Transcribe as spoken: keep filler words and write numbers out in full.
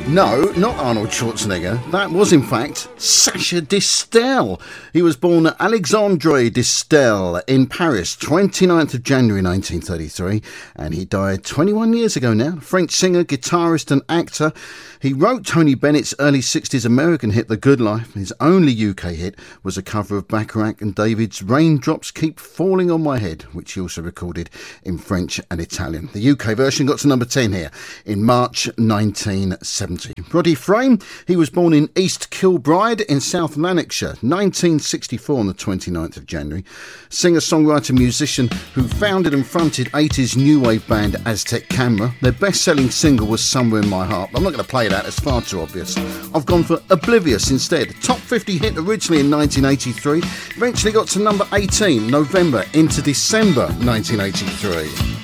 No, not Arnold Schwarzenegger. That was, in fact, Sacha Distel. He was born at Alexandre Distel in Paris, twenty-ninth of January nineteen thirty-three, and he died twenty-one years ago now. French singer, guitarist and actor. He wrote Tony Bennett's early sixties American hit The Good Life. His only U K hit was a cover of Bacharach and David's Raindrops Keep Falling on My Head, which he also recorded in French and Italian. The U K version got to number ten here in March nineteen seventy. Roddy Frame, he was born in East Kilbride in South Lanarkshire, nineteen sixty-four on the twenty-ninth of January. Singer, songwriter, musician who founded and fronted eighties new wave band Aztec Camera. Their best-selling single was Somewhere in My Heart. I'm not going to play that, it's far too obvious. I've gone for Oblivious instead. Top fifty hit originally in nineteen eighty-three, eventually got to number eighteen, November into December nineteen eighty-three.